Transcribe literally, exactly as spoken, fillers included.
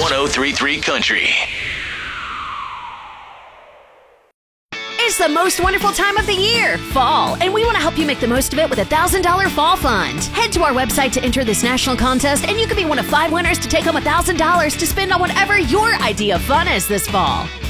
one oh three point three Country. It's the most wonderful time of the year, fall, and we want to help you make the most of it with a one thousand dollars Fall Fund. Head to our website to enter this national contest, and you could be one of five winners to take home one thousand dollars to spend on whatever your idea of fun is this fall.